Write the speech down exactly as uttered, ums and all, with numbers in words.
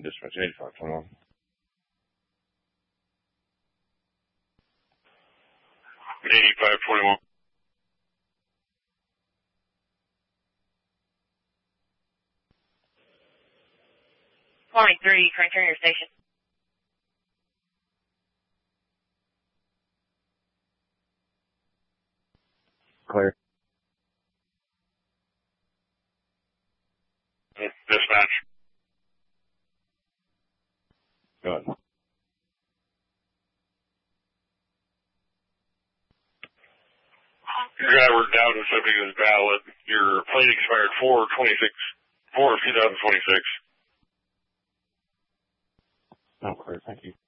dispatch eighty-five twenty-one. eighty-five twenty-one. twenty-three, trying to turn your station. Clear. Dispatch. Go ahead. Your driver down and subject is valid. Your plate expired four twenty-six, four of two thousand twenty-six. Oh, clear. Thank you.